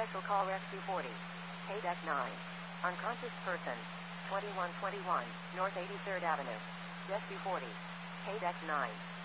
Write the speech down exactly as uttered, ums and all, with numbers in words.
Special call Rescue forty. K-Deck nine. Unconscious person. twenty-one twenty-one, North eighty-third Avenue. Rescue forty. K-Deck nine.